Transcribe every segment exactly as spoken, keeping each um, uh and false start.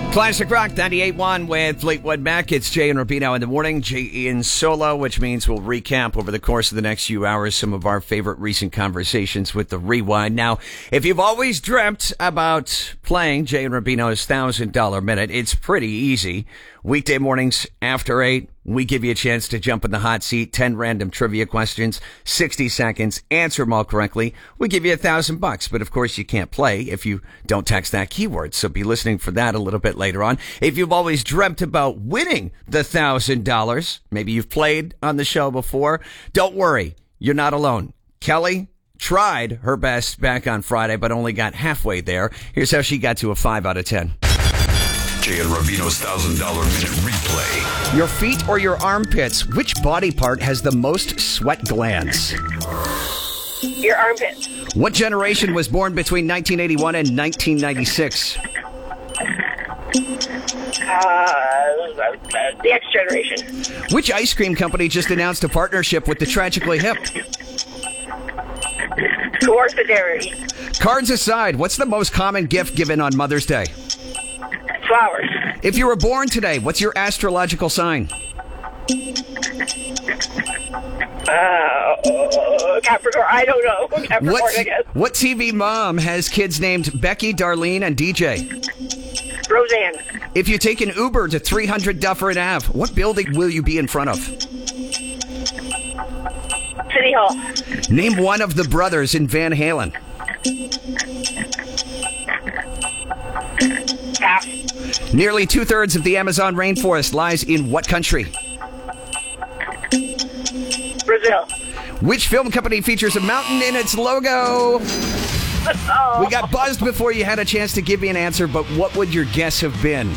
Classic Rock ninety-eight point one with Fleetwood Mac. It's Jay and Rubino in the morning. Jay in solo, which means we'll recap over the course of the next few hours some of our favorite recent conversations with the Rewind. Now, if you've always dreamt about playing Jay and Rubino's one thousand dollars Minute, it's pretty easy. Weekday mornings after eight, we give you a chance to jump in the hot seat. ten random trivia questions, sixty seconds, answer them all correctly. We give you a thousand bucks, but of course you can't play if you don't text that keyword. So be listening for that a little bit later on. If you've always dreamt about winning the thousand dollars, maybe you've played on the show before, don't worry, you're not alone. Kelly tried her best back on Friday, but only got halfway there. Here's how she got to a five out of ten. Jay and Rubino's one thousand dollars Minute replay. Your feet or your armpits, which body part has the most sweat glands? Your armpit. What generation was born between nineteen eighty-one and nineteen ninety-six? Uh, the X generation. Which ice cream company just announced a partnership with the Tragically Hip? Dwarfadary. Cards aside, what's the most common gift given on Mother's Day? Flowers. If you were born today, what's your astrological sign? Uh, Capricorn. I don't know. Capricorn, What, I guess. what T V mom has kids named Becky, Darlene, and D J? Roseanne. If you take an Uber to three hundred Dufferin Avenue, what building will you be in front of? City Hall. Name one of the brothers in Van Halen. Pass. Nearly two-thirds of the Amazon rainforest lies in what country? Brazil. Which film company features a mountain in its logo? Oh. We got buzzed before you had a chance to give me an answer, but what would your guess have been?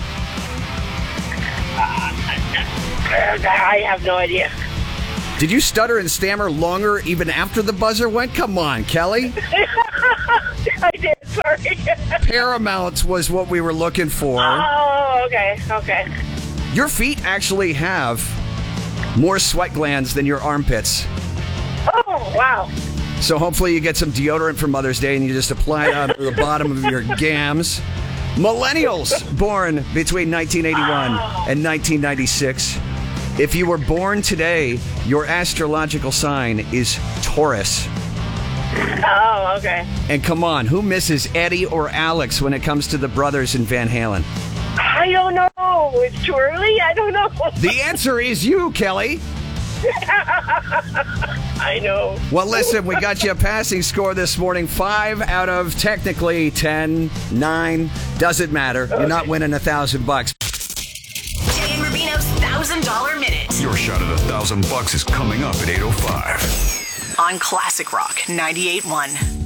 I have no idea. Did you stutter and stammer longer even after the buzzer went? Come on, Kelly. I did, sorry. Paramount was what we were looking for. Oh, okay, okay. Your feet actually have more sweat glands than your armpits. Oh, wow. So hopefully you get some deodorant for Mother's Day and you just apply it on the bottom of your gams. Millennials born between nineteen eighty-one and nineteen ninety-six. If you were born today, your astrological sign is Taurus. Oh, okay. And come on, who misses Eddie or Alex when it comes to the brothers in Van Halen? I don't know. It's too early. I don't know. The answer is you, Kelly. I know. Well, listen, we got you a passing score this morning. Five out of technically ten, nine. Doesn't matter. You're not winning a thousand bucks. Jay and Rubino's one thousand dollars Minute. Your shot at a thousand bucks is coming up at eight oh five. On Classic Rock ninety-eight point one.